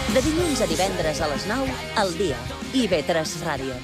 De dilluns a divendres a les 9, al dia. IB3 Ràdio.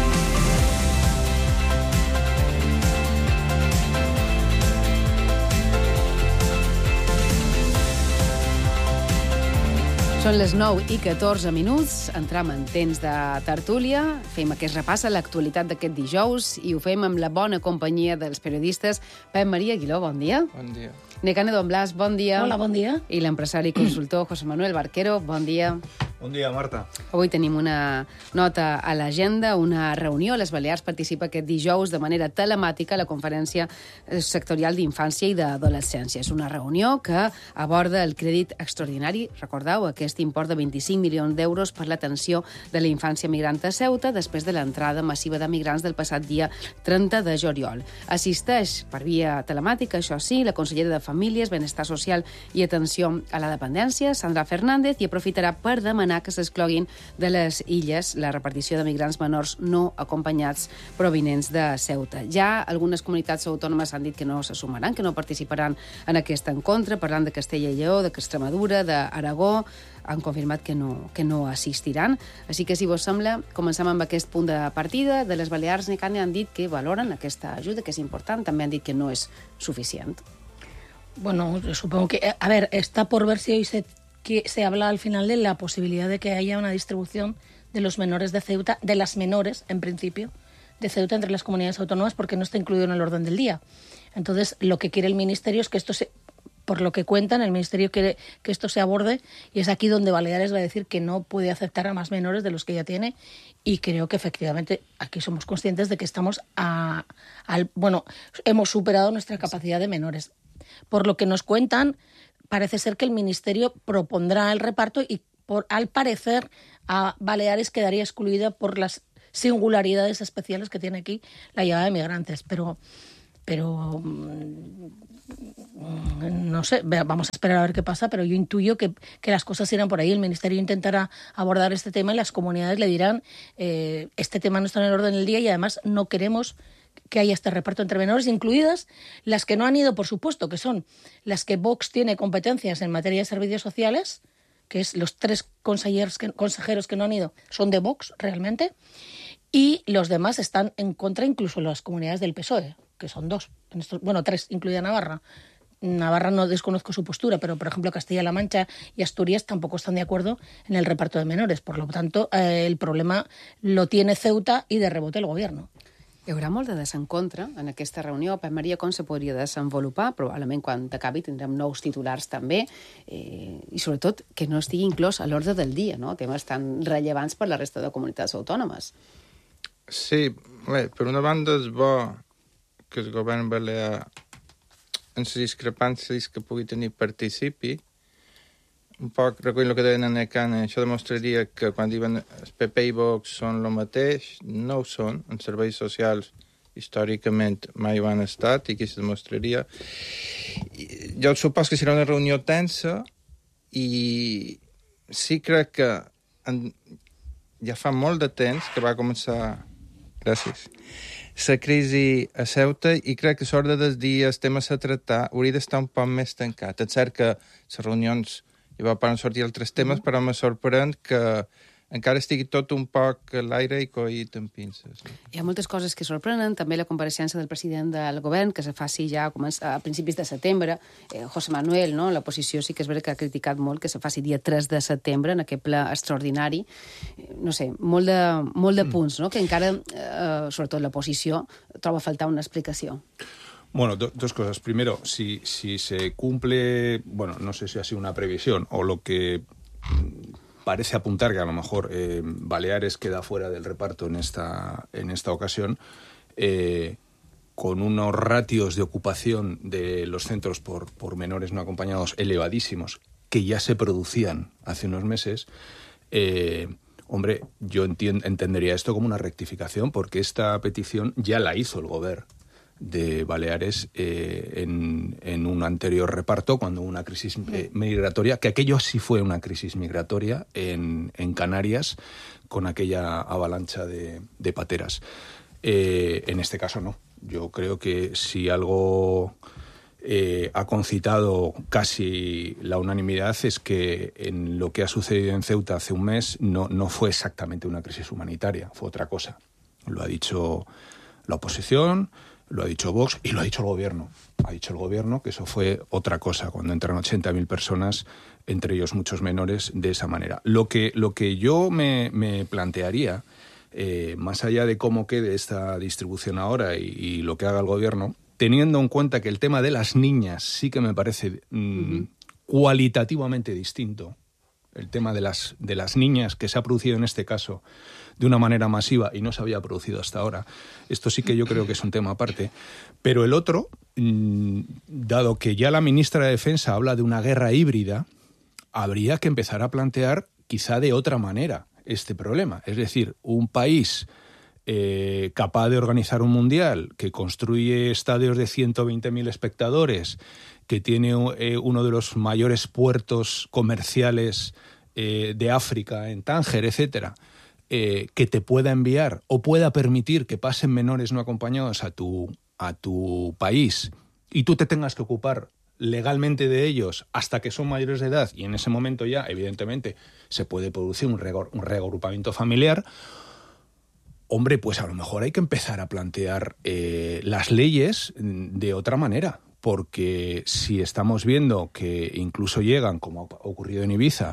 Són les 9 i 14 minuts, entram en temps de tertúlia, fem aquest repàs a l'actualitat d'aquest dijous i ho fem amb la bona companyia dels periodistes. Pep Maria Aguiló, bon dia. Bon dia. Necane Don Blas, bon dia. Hola, bon dia. I l'empresari i consultor José Manuel Barquero, bon dia. Bon dia, Marta. Avui tenim una nota a l'agenda, una reunió. Les Balears participa aquest dijous de manera telemàtica a la Conferència Sectorial d'Infància i d'Adolescència. És una reunió que aborda el crèdit extraordinari, recordeu, aquest import de 25 milions d'euros per l'atenció de la infància migrant a Ceuta després de l'entrada massiva de migrants del passat dia 30 de juliol. Assisteix per via telemàtica, això sí, la consellera de Famílies, Benestar Social i Atenció a la Dependència, Sandra Fernández, i aprofitarà per demanar que s'excloguin de les illes la repartició de migrants menors no acompanyats provinents de Ceuta. Ja algunes comunitats autònomes han dit que no se sumaran, que no participaran en aquest encontre, parlant de Castella i Lleó, d'Extremadura, d'Aragó, han confirmat que no assistiran. Així que, si vos sembla, comencem amb aquest punt de partida. De les Balears, Necane, han dit que valoren aquesta ajuda, que és important, també han dit que no és suficient. Bueno, supongo que, a ver, está por ver si hoy se habla al final de la posibilidad de que haya una distribución de los menores de Ceuta, de las menores, en principio, de Ceuta entre las comunidades autónomas, porque no está incluido en el orden del día. Entonces, lo que quiere el Ministerio es que esto se... Por lo que cuentan, el Ministerio quiere que esto se aborde, y es aquí donde Baleares va a decir que no puede aceptar a más menores de los que ya tiene, y creo que efectivamente aquí somos conscientes de que estamos hemos superado nuestra capacidad de menores. Por lo que nos cuentan, parece ser que el Ministerio propondrá el reparto y, al parecer, a Baleares quedaría excluida por las singularidades especiales que tiene aquí la llegada de migrantes. Pero no sé, vamos a esperar a ver qué pasa, pero yo intuyo que las cosas irán por ahí. El Ministerio intentará abordar este tema y las comunidades le dirán este tema no está en el orden del día y además no queremos que haya este reparto entre menores, incluidas las que no han ido, por supuesto, que son las que Vox tiene competencias en materia de servicios sociales, que es los 3 consejeros que no han ido son de Vox realmente, y los demás están en contra, incluso las comunidades del PSOE, que son 2, 3, incluida Navarra. Navarra no desconozco su postura, pero por ejemplo Castilla-La Mancha y Asturias tampoco están de acuerdo en el reparto de menores. Por lo tanto, el problema lo tiene Ceuta y de rebote el gobierno. Hi haurà molt de desencontre en aquesta reunió. Pep Maria, com se podria desenvolupar? Probablement quan acabi tindrem nous titulars també, i sobretot que no estigui inclòs a l'ordre del dia, no? Temes tan rellevants per la resta de comunitats autònomes. Sí, bé, per una banda és bo que el govern balear en les discrepàncies que pugui tenir participi. Un poc recull el que deien a Necane, això demostraria que quan diuen el PP i Vox són el mateix, no ho són. En serveis socials històricament mai ho han estat, i aquí se demostraria. Jo supos que serà una reunió tensa, i sí crec que ja fa molt de temps que va començar la crisi a Ceuta, i crec que l'ordre dels dies, temes a tractar, hauria d'estar un poc més tancat. És cert que les reunions hi poden sortir altres temes, però me sorprèn que encara estigui tot un poc a l'aire i coït amb pinces. Hi ha moltes coses que sorprenen, també la compareixença del president del govern, que se faci ja a principis de setembre. José Manuel, no? L'oposició sí que és veritat que ha criticat molt que se faci dia 3 de setembre, en aquest ple extraordinari. No sé, molt de punts, no? Que encara, sobretot l'oposició, troba a faltar una explicació. Bueno, dos cosas. Primero, si se cumple, bueno, no sé si ha sido una previsión o lo que parece apuntar que a lo mejor Baleares queda fuera del reparto en esta ocasión, con unos ratios de ocupación de los centros por menores no acompañados elevadísimos, que ya se producían hace unos meses, hombre, yo entendería esto como una rectificación, porque esta petición ya la hizo el gobierno de Baleares en un anterior reparto, cuando hubo una crisis migratoria, que aquello sí fue una crisis migratoria en Canarias, con aquella avalancha de pateras. En este caso no. Yo creo que si algo ha concitado casi la unanimidad es que en lo que ha sucedido en Ceuta hace un mes no fue exactamente una crisis humanitaria, fue otra cosa. Lo ha dicho la oposición, lo ha dicho Vox y lo ha dicho el gobierno. Ha dicho el gobierno que eso fue otra cosa, cuando entran 80.000 personas, entre ellos muchos menores, de esa manera. Lo que yo me plantearía, más allá de cómo quede esta distribución ahora y lo que haga el gobierno, teniendo en cuenta que el tema de las niñas sí que me parece cualitativamente distinto, el tema de las niñas que se ha producido en este caso de una manera masiva y no se había producido hasta ahora. Esto sí que yo creo que es un tema aparte. Pero el otro, dado que ya la ministra de Defensa habla de una guerra híbrida, habría que empezar a plantear quizá de otra manera este problema. Es decir, un país capaz de organizar un mundial, que construye estadios de 120.000 espectadores, que tiene uno de los mayores puertos comerciales de África, en Tánger, etcétera, que te pueda enviar o pueda permitir que pasen menores no acompañados a tu país y tú te tengas que ocupar legalmente de ellos hasta que son mayores de edad, y en ese momento ya, evidentemente, se puede producir un reagrupamiento familiar. Hombre, pues a lo mejor hay que empezar a plantear las leyes de otra manera, porque si estamos viendo que incluso llegan, como ha ocurrido en Ibiza,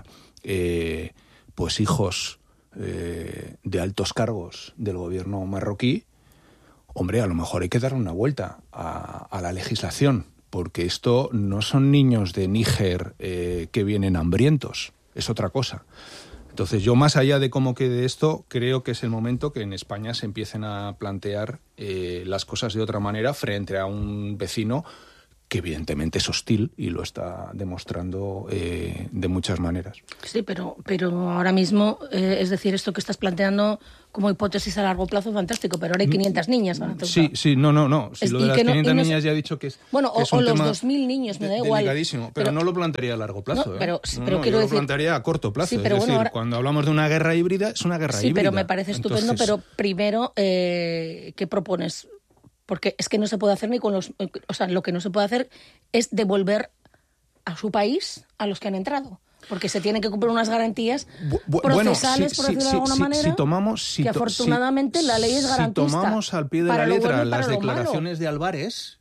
pues hijos de altos cargos del gobierno marroquí, hombre, a lo mejor hay que dar una vuelta a la legislación, porque esto no son niños de Níger que vienen hambrientos, es otra cosa. Entonces, yo, más allá de cómo quede esto, creo que es el momento que en España se empiecen a plantear las cosas de otra manera frente a un vecino que evidentemente es hostil y lo está demostrando de muchas maneras. Sí, pero ahora mismo, es decir, esto que estás planteando como hipótesis a largo plazo, fantástico, pero ahora hay 500 niñas. Sí, no. Si lo de las 500 niñas ya he dicho que es bueno, que es o un los tema 2.000 niños, me da igual. Delicadísimo, pero no lo plantearía a largo plazo. No, pero yo quiero decir, lo plantearía a corto plazo. Sí, pero es bueno, decir, ahora, cuando hablamos de una guerra híbrida, es una guerra híbrida. Sí, pero me parece estupendo. Entonces, pero primero, ¿qué propones? Porque es que no se puede hacer ni con los... O sea, lo que no se puede hacer es devolver a su país a los que han entrado. Porque se tienen que cumplir unas garantías procesales, por decirlo de alguna manera, que afortunadamente la ley es garantista. Si tomamos al pie de la letra las declaraciones de Álvarez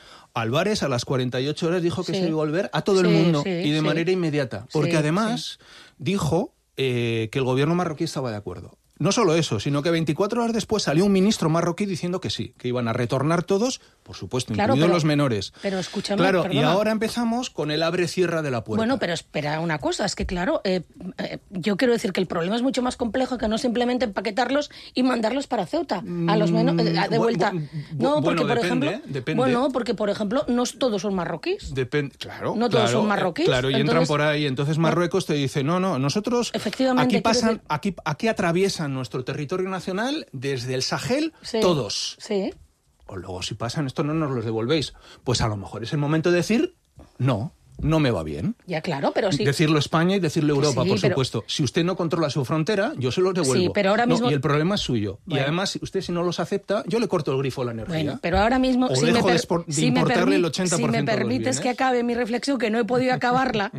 a las 48 horas dijo que se iba a devolver a todo el mundo y de manera inmediata. Porque además dijo que el gobierno marroquí estaba de acuerdo. No solo eso, sino que 24 horas después salió un ministro marroquí diciendo que sí, que iban a retornar todos, por supuesto, incluidos los menores. Pero escúchame, claro, perdona. Y ahora empezamos con el abre-cierra de la puerta. Bueno, pero espera una cosa, es que claro, yo quiero decir que el problema es mucho más complejo que no simplemente empaquetarlos y mandarlos para Ceuta, a los menores, de vuelta. No, porque por ejemplo, depende. Bueno, porque por ejemplo, no todos son marroquíes. Claro. No todos son marroquíes. Claro, y entonces, entran por ahí, entonces Marruecos te dice, no, nosotros efectivamente, aquí atraviesan nuestro territorio nacional desde el Sahel, todos. Sí. O luego, si pasan esto, no nos los devolvéis. Pues a lo mejor es el momento de decir, no me va bien. Ya, claro, pero sí. Decirlo España y decirlo Europa, por supuesto. Si usted no controla su frontera, yo se los devuelvo. Sí, pero ahora mismo... y el problema es suyo. Bueno. Y además, usted si no los acepta, yo le corto el grifo a la energía. Bueno, pero ahora mismo... O dejo de importarle el 80% Si me permites que acabe mi reflexión, que no he podido acabarla,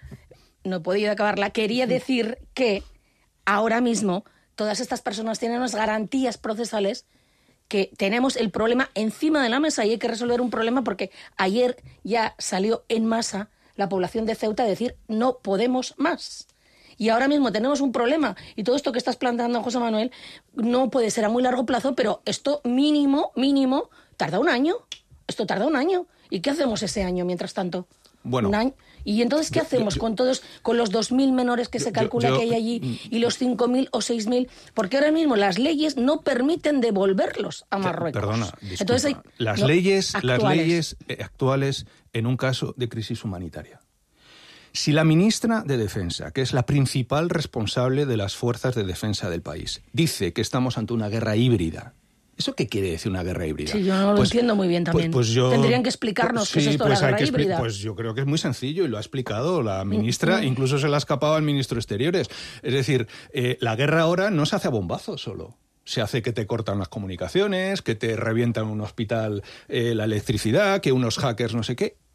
quería decir que ahora mismo todas estas personas tienen unas garantías procesales, que tenemos el problema encima de la mesa y hay que resolver un problema, porque ayer ya salió en masa la población de Ceuta a decir no podemos más. Y ahora mismo tenemos un problema, y todo esto que estás planteando, José Manuel, no puede ser a muy largo plazo, pero esto mínimo, tarda un año. Esto tarda un año. ¿Y qué hacemos ese año mientras tanto? Bueno, un año. ¿Y entonces qué hacemos con los 2.000 menores que se calcula que hay allí y los 5.000 o 6.000? Porque ahora mismo las leyes no permiten devolverlos a Marruecos. Perdona, disculpa. Entonces las leyes actuales en un caso de crisis humanitaria. Si la ministra de Defensa, que es la principal responsable de las fuerzas de defensa del país, dice que estamos ante una guerra híbrida, ¿eso qué quiere decir una guerra híbrida? Sí, yo no lo entiendo muy bien también. Tendrían que explicarnos qué es esto de la guerra híbrida. Pues yo creo que es muy sencillo y lo ha explicado la ministra, incluso se le ha escapado al ministro de Exteriores. Es decir, la guerra ahora no se hace a bombazos solo. Se hace que te cortan las comunicaciones, que te revientan un hospital la electricidad, que unos hackers no sé qué.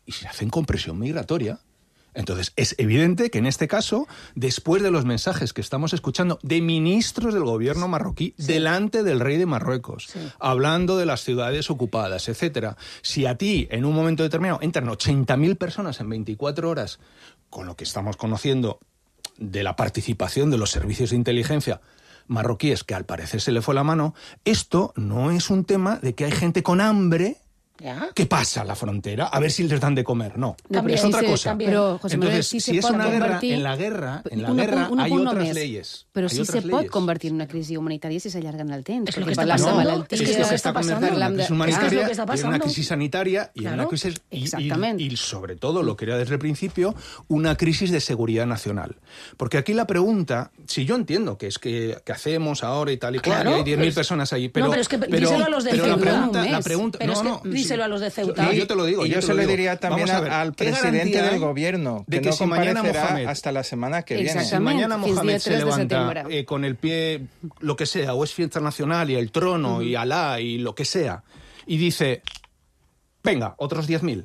y se hacen con presión migratoria. Entonces, es evidente que en este caso, después de los mensajes que estamos escuchando de ministros del gobierno marroquí delante del rey de Marruecos, hablando de las ciudades ocupadas, etcétera, si a ti en un momento determinado entran 80.000 personas en 24 horas, con lo que estamos conociendo de la participación de los servicios de inteligencia marroquíes, que al parecer se le fue la mano, esto no es un tema de que hay gente con hambre que pasa a la frontera a ver si les dan de comer. No, También, es otra sí, cosa. también. Però, José Manuel, Entonces, sí si es pot una guerra, convertir... en la guerra un hay punt otras només. leyes. Però hay sí otras se pot leyes. convertir en una crisi humanitària si s'allarga en el temps. És lo Perquè que està parlam de passant. malalties... És que es que se está está pasando. convirtiendo en una Parlam crisis de- humanitaria, Claro, que está y en una pasando. crisis sanitaria y en una Claro. crisis Exactamente. y sobre todo, lo que era desde el principio, una crisis de seguridad nacional. Porque aquí la pregunta, si yo entiendo que es que hacemos ahora y tal y cual, Claro, y hay 10.000 personas allí, pero... No, pero es que díselo a los de pero la Ceuta. pregunta... Pero es que no, díselo a los de Ceuta. Yo te lo digo. Y yo te se lo digo. diría también Vamos a ver, al ¿qué presidente garantía del hay gobierno, de que no si mañana comparecerá Mohamed, hasta la semana que viene. Exacto. si mañana Fins Mohamed dia se 3 de levanta setembre. con el pie, lo que sea, o es fiesta nacional y el trono y Alá y lo que sea, y dice, venga, otros 10.000,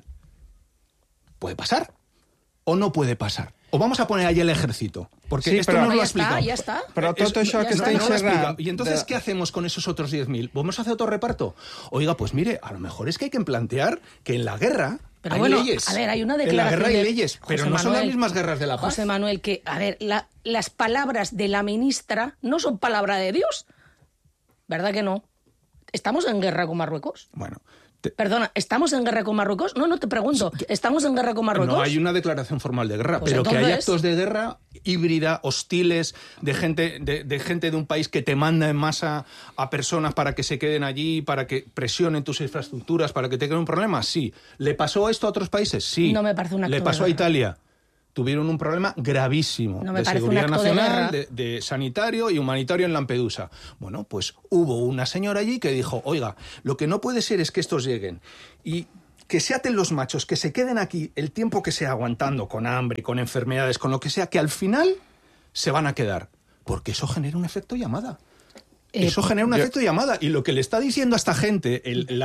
¿puede pasar o no puede pasar? O vamos a poner ahí el ejército, porque Sí, esto però- no lo Ya ha está, explicado. ya está. Però tot això ja que està, estem No lo ha explicado. xerrant... Y entonces, ¿qué hacemos con esos otros 10.000? ¿Vamos a hacer otro reparto? Oiga, pues mire, a lo mejor es que hay que plantear que en la guerra Pero hay bueno, leyes. a ver, hay una En la declaración guerra hay de leyes, pero José no son las Manuel. mismas guerras de la paz. José Manuel, que, a ver, las palabras de la ministra no son palabra de Dios. ¿Verdad que no? ¿Estamos en guerra con Marruecos? Bueno, Perdona, ¿estamos en guerra con Marruecos? No, no te pregunto. ¿Estamos en guerra con Marruecos? no hay una declaración formal de guerra, Pues pero que hay entonces- actos de guerra híbrida, hostiles, de gente de un país que te manda en masa a personas para que se queden allí, para que presionen tus infraestructuras, para que te quede un problema. Sí. ¿Le pasó esto a otros países? Sí. No me parece un acto ¿Le de pasó a guerra. Tuvieron Tuvieron un problema gravísimo No me de parece un seguridad acto de nacional, guerra. de sanitario y humanitario en Lampedusa. Bueno, pues hubo una señora allí que dijo, oiga, lo que no puede ser es que estos lleguen y que se aten los machos, que se queden aquí el tiempo que sea aguantando, con hambre, con enfermedades, con lo que sea, que al final se van a quedar. Porque eso genera un efecto llamada. Eso genera un efecto llamada. Y lo que le está diciendo a esta gente,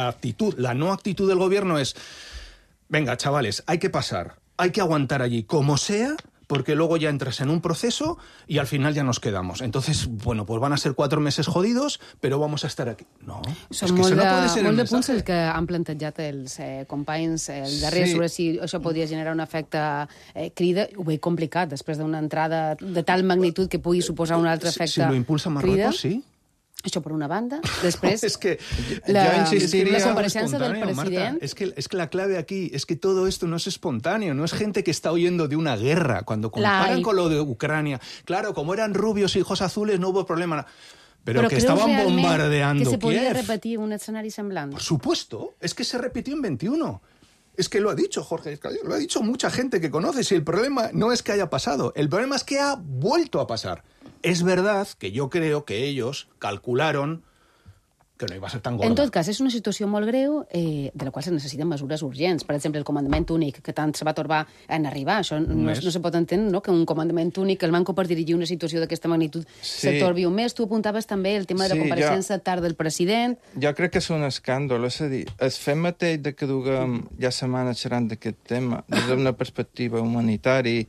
la no actitud del gobierno es, venga, chavales, hay que pasar, hay que aguantar allí como sea, porque luego ya entras en un proceso y al final ya nos quedamos. Entonces, bueno, pues van a ser 4 meses jodidos, però vamos a estar aquí. No, Són és que molt, això no puede ser el molt de punts mensaje. el que han plantejat els companys el darrer Sí. sobre si això podria generar un efecte crida. Ho veig complicat, després d'una entrada de tal magnitud que pugui suposar un altre efecte Si lo impulsa Marruecos, sí. Això per una banda. Després, Es que la insistiría- compareixença del espontáneo, Marta. president... Es que la clave aquí es que todo esto no es espontáneo, no es gente que está huyendo de una guerra. Cuando comparan hay. con lo de Ucrania, claro, como eran rubios y ojos azules no hubo problema. Pero que creus estaban realment bombardeando que se podria Kiev. repetir un escenari semblant? Por supuesto, es que se repitió en 21. Es que lo ha dicho Jorge Escalio, lo ha dicho mucha gente que conoces y el problema no es que haya pasado, el problema es que ha vuelto a pasar. Es verdad que yo creo que ellos calcularon que no iba a ser tan gorda. En tot cas, és una situació molt greu de la qual se necessiten mesures urgents. Per exemple, el comandament únic, que tant se va torbar en arribar. Això no se pot entendre, no?, que un comandament únic, el manco per dirigir una situació d'aquesta magnitud, se torbi un mes. Tu apuntaves també el tema de la compareixença tard del president. Jo crec que és un escàndol, és a dir, el fet mateix de que duguem ja setmanes xerrant d'aquest tema, des d'una perspectiva humanitària,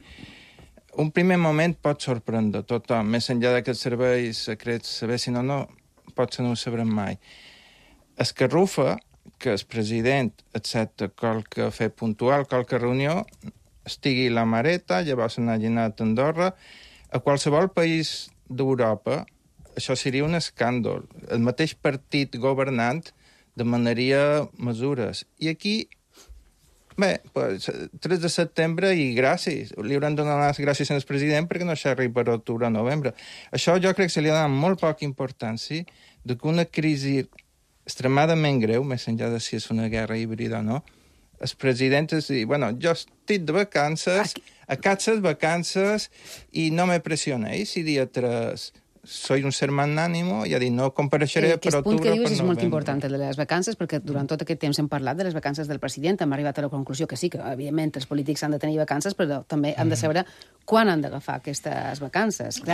un primer moment pot sorprendre tothom, més enllà que els serveis secrets sabessin o no, potser no ho sabrem mai. Escarrufa que el president accepta qualque fet puntual, qualque reunió, estigui la mareta, llavors anar llenat a Andorra, a qualsevol país d'Europa, això seria un escàndol. El mateix partit governant demanaria mesures. I aquí, bé, pues, 3 de setembre i gràcies. Li hauran de donar les gràcies al president perquè no s'arriba per octubre o novembre. Això jo crec que se li ha donat molt poca importància de que una crisi extremadament greu, més enllà de si és una guerra híbrida o no, el president es diu, bueno, jo estic de vacances, acaso les vacances i no me presionéis si dia 3 soy un ser magnánimo i ha dit no compareixeré per Aquest punt octubre que o per dius és molt novembre. important, el de les vacances, perquè durant tot aquest temps hem parlat de les vacances del president, hem arribat a la conclusió que sí, que evidentment els polítics han de tenir vacances, però també han de saber quan han d'agafar aquestes vacances. Clar,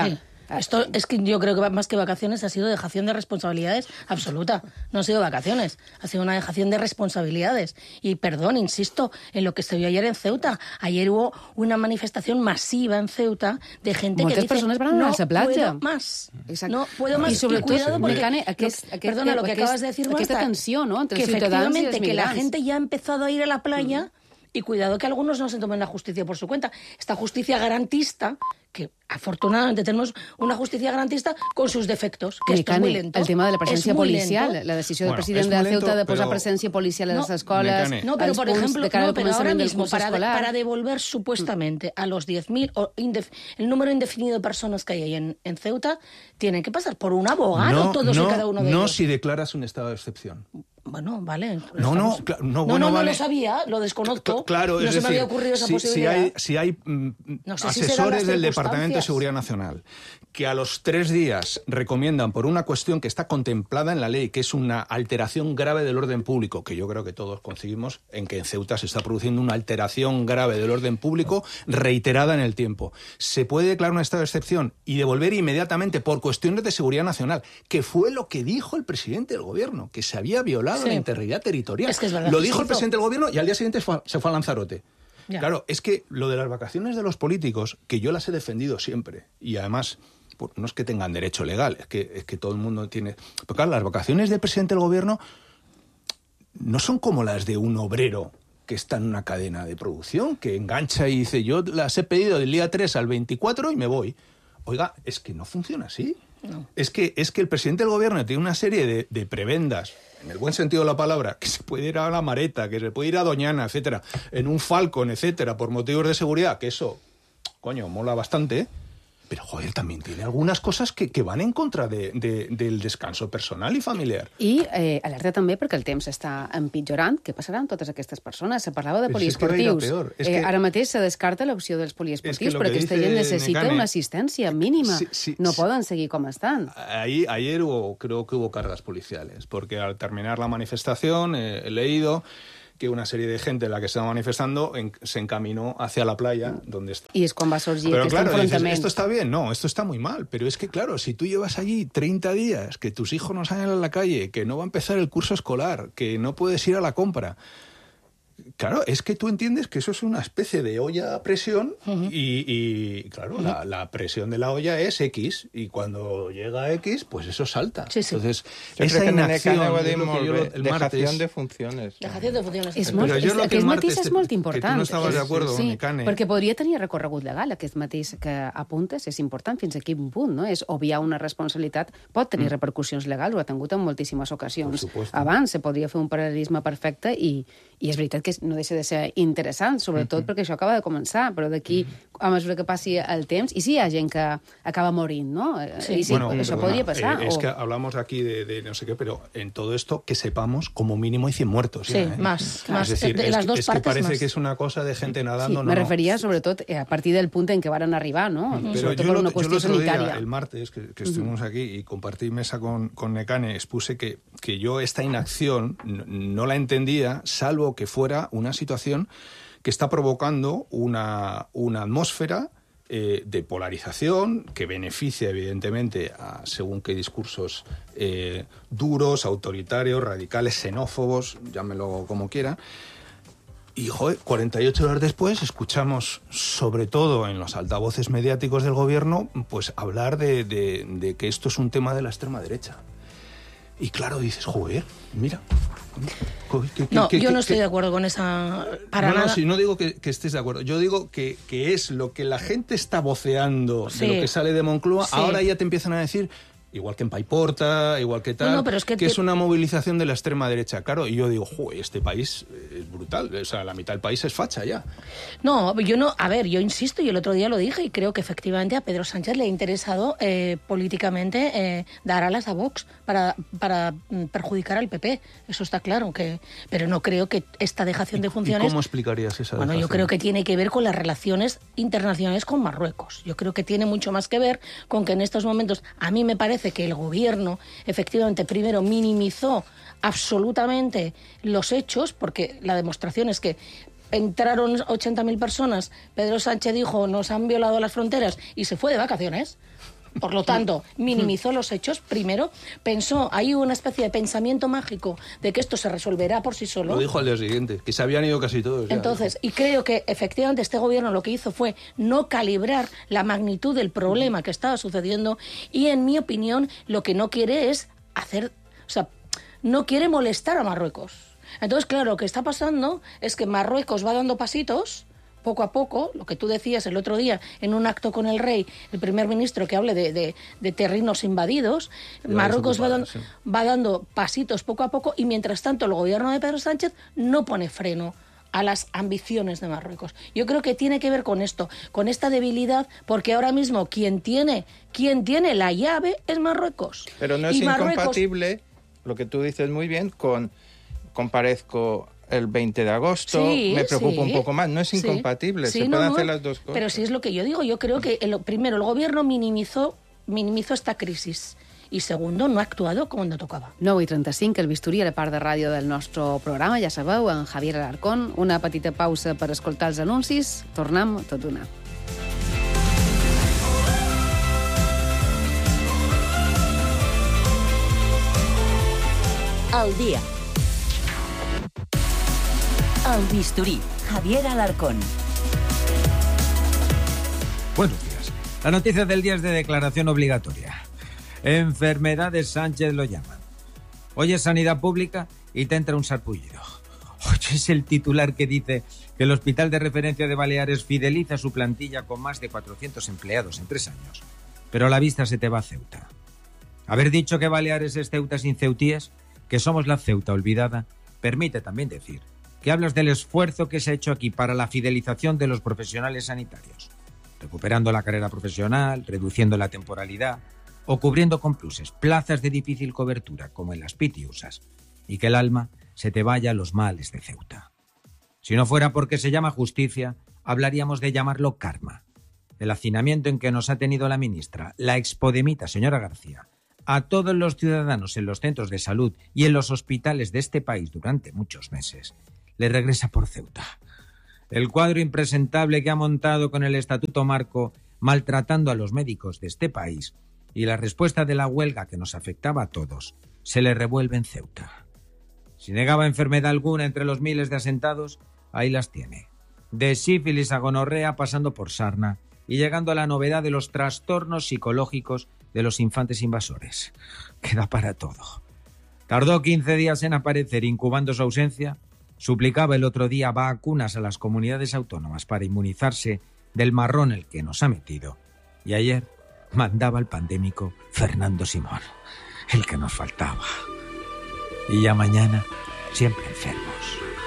Esto es que yo creo que más que vacaciones ha sido dejación de responsabilidades absoluta. No ha sido vacaciones, ha sido una dejación de responsabilidades. Y perdón, insisto, en lo que se vio ayer en Ceuta. Ayer hubo una manifestación masiva en Ceuta de gente Moltes que dice, persones van anar a la platja. puedo más. Exacte. No puedo más. I sobretot, cuidado porque, Mecane, perdona, lo que acabas de decir, aquesta Marta, tensió, no?, entre que els ciutadans i els efectivamente que la migrants. gente ya ha empezado a ir a la playa y cuidado que algunos no se tomen la justicia por su cuenta. Esta justicia garantista, que afortunadamente tenemos una justicia garantista con sus defectos, que esto es muy lento. El tema de la presència Es muy policial, lento. la decisió del Bueno, president és de molt Ceuta de lento, posar però- presència policial a les No, escoles, Mecane. No, pero als por punts ejemplo, de cara al pero ahora començament del mismo, curs para escolar. devolver supuestamente a los 10.000, el número indefinido de personas que hay en Ceuta, tienen que pasar por un abogado todos y cada uno de no ellos. si declaras un estado de excepción. Bueno, vale. No, No vale. lo sabía, lo desconozco. Claro, no es se me decir, había ocurrido esa si posibilidad. hay No sé si se dan las asesores del Departamento de circunstancias. Seguridad Nacional que a los 3 días recomiendan por una cuestión que está contemplada en la ley, que es una alteración grave del orden público, que yo creo que todos coincidimos en que en Ceuta se está produciendo una alteración grave del orden público reiterada en el tiempo. Se puede declarar un estado de excepción y devolver inmediatamente por cuestiones de seguridad nacional, que fue lo que dijo el presidente del gobierno, que se había violado Sí. la integridad territorial. Es que es verdad Lo que dijo se el hizo. presidente del gobierno y al día siguiente se fue a Lanzarote. Ya. Claro, es que lo de las vacaciones de los políticos, que yo las he defendido siempre, y además pues, no es que tengan derecho legal, es que todo el mundo tiene... Pero claro, las vacaciones del presidente del gobierno no son como las de un obrero que está en una cadena de producción, que engancha y dice, yo las he pedido del día 3 al 24 y me voy. Oiga, es que no funciona así. No. Es que el presidente del gobierno tiene una serie de prebendas, en el buen sentido de la palabra, que se puede ir a la Mareta, que se puede ir a Doñana, etcétera, en un Falcon, etcétera, por motivos de seguridad, que eso, coño, mola bastante, ¿eh? Pero, joder, también tiene algunas cosas que van en contra del descanso personal i familiar. I alerta també perquè el temps està empitjorant. Què passarà amb totes aquestes persones? Se parlava de Però si és que va ir a poliesportius. peor. És que- Ara mateix se descarta l'opció dels poliesportius, És que lo però que aquesta dice gent necessita Mecane- una assistència mínima. Sí, No poden seguir com estan. Ayer creo que hubo cargas policiales, porque al terminar la manifestación he leído que una serie de gente, la que estaba manifestando, se encaminó hacia la playa donde está. I és quan va sorgir Pero aquest claro, dices, enfrontament. esto está bien, no, esto está muy mal, pero es que claro, si tú llevas allí 30 días, que tus hijos no salen a la calle, que no va a empezar el curso escolar, que no puedes ir a la compra, claro, es que tú entiendes que eso es una especie de olla a presión y claro, la presión de la olla es X y cuando llega a X, pues eso salta. Sí, sí. Entonces, Jo esa crec que en inacción Mecane ho ha es dit lo que molt yo bé. el Dejación martes... de funciones. Dejación de funciones. És Però molt, jo és lo que aquest el mateix martes és molt que tu no important. estaves de acuerdo, sí, Mecane. perquè podria tenir recorregut legal, aquest mateix que apuntes, és important fins a quin punt, no? És obviar una responsabilitat, pot tenir repercussions legals, ho ha tingut en moltíssimes ocasions. Por supuesto. Abans se podria fer un paral·lelisme perfecte i és veritat que no deixa de ser interessant, sobretot perquè això acaba de començar, però d'aquí, a mesura que passi el temps, i sí hi ha gent que acaba morint, no? Sí. I sí, això podria passar. Es que hablamos aquí de no sé qué, pero en todo esto que sepamos, como mínimo hay 100 muertos. Sí, ya, ¿eh? más. Es decir, de las dos es que partes parece más. que es una cosa de gente Sí, nadando. me referia sobretot a partir del punt en què varen arribar, no? Pero Sobretot yo, per una yo el qüestió otro día, sanitària. el martes, que estuvimos aquí y compartí mesa con Mecane, expuse que yo esta inacción no la entendía, salvo que fuera una situación que está provocando una atmósfera de polarización que beneficia evidentemente a según qué discursos duros, autoritarios, radicales, xenófobos, llámelo como quiera. Y, joder, 48 horas después escuchamos, sobre todo en los altavoces mediáticos del gobierno, pues hablar de que esto es un tema de la extrema derecha. Y claro, dices, joder, mira. No, yo no estoy de acuerdo con esa... Para nada. No, si no digo que estés de acuerdo. Yo digo que es lo que la gente está voceando Sí. de lo que sale de Moncloa. Sí. Ahora ya te empiezan a decir... Igual que en Paiporta, igual que tal, No, pero es que es una movilización de la extrema derecha. Claro, y yo digo, joder, este país es brutal. O sea, la mitad del país es facha ya. No, yo no, a ver, yo insisto, y el otro día lo dije, y creo que efectivamente a Pedro Sánchez le ha interesado políticamente dar alas a Vox para perjudicar al PP. Eso está claro, pero no creo que esta dejación de funciones... ¿Y cómo explicarías esa Bueno, yo dejación? creo que tiene que ver con las relaciones internacionales con Marruecos. Yo creo que tiene mucho más que ver con que en estos momentos, a mí me parece que el gobierno efectivamente primero minimizó absolutamente los hechos, porque la demostración es que entraron 80.000 personas, Pedro Sánchez dijo nos han violado las fronteras y se fue de vacaciones. Por lo tanto, minimizó los hechos. Primero, pensó, hay una especie de pensamiento mágico de que esto se resolverá por sí solo. Lo dijo al día siguiente, que se habían ido casi todos. Entonces, y creo que efectivamente este gobierno lo que hizo fue no calibrar la magnitud del problema que estaba sucediendo y, en mi opinión, lo que no quiere es no quiere molestar a Marruecos. Entonces, claro, lo que está pasando es que Marruecos va dando pasitos poco a poco, lo que tú decías el otro día en un acto con el rey, el primer ministro, que hable de terrenos invadidos. Marruecos va dando pasitos poco a poco y, mientras tanto, el gobierno de Pedro Sánchez no pone freno a las ambiciones de Marruecos. Yo creo que tiene que ver con esto, con esta debilidad, porque ahora mismo quien tiene la llave es Marruecos. Pero no es incompatible, lo que tú dices muy bien, con comparezco el 20 de agosto, me preocupa un poco más. No es incompatible, se pueden hacer las dos cosas. Pero sí es lo que yo digo. Yo creo que, primero, el gobierno minimizó esta crisis. I segundo, no ha actuado com no tocava. 9:35, el bisturí a la part de ràdio del nostre programa, ja sabeu, en Javier Alarcón. Una petita pausa per escoltar els anuncis. Tornem tot d'una. Al día. El bisturí, Javier Alarcón. Buenos días. La noticia del día es de declaración obligatoria. Enfermedades Sánchez lo llaman. Hoy es sanidad pública y te entra un sarpullido. Hoy es el titular que dice que el Hospital de Referencia de Baleares fideliza su plantilla con más de 400 empleados en 3 años. Pero a la vista se te va a Ceuta. Haber dicho que Baleares es Ceuta sin ceutíes, que somos la Ceuta olvidada, permite también decir que hablas del esfuerzo que se ha hecho aquí para la fidelización de los profesionales sanitarios, recuperando la carrera profesional, reduciendo la temporalidad o cubriendo con pluses plazas de difícil cobertura, como en las Pitiusas, y que el alma se te vaya a los males de Ceuta. Si no fuera porque se llama justicia, hablaríamos de llamarlo karma. El hacinamiento en que nos ha tenido la ministra, la expodemita señora García, a todos los ciudadanos en los centros de salud y en los hospitales de este país durante muchos meses, le regresa por Ceuta. El cuadro impresentable que ha montado con el Estatuto Marco, maltratando a los médicos de este país, y la respuesta de la huelga que nos afectaba a todos, se le revuelve en Ceuta. Si negaba enfermedad alguna entre los miles de asentados, ahí las tiene. De sífilis a gonorrea, pasando por sarna y llegando a la novedad de los trastornos psicológicos de los infantes invasores. Queda para todo. Tardó 15 días en aparecer, incubando su ausencia. Suplicaba el otro día vacunas a las comunidades autónomas para inmunizarse del marrón el que nos ha metido. Y ayer mandaba al pandémico Fernando Simón, el que nos faltaba. Y ya mañana, siempre enfermos.